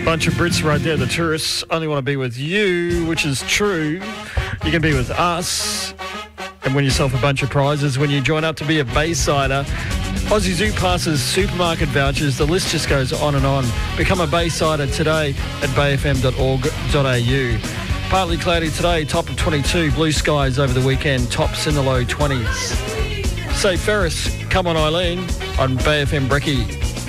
Bunch of Brits right there, the tourists only want to be with you, which is true. You can be with us and win yourself a bunch of prizes when you join up to be a Baysider. Aussie Zoo passes, supermarket vouchers, the list just goes on and on. Become a Baysider today at bayfm.org.au. Partly cloudy today, top of 22, blue skies over the weekend, tops in the low 20s. Say Ferris, come on Eileen on Bay FM Brekkie.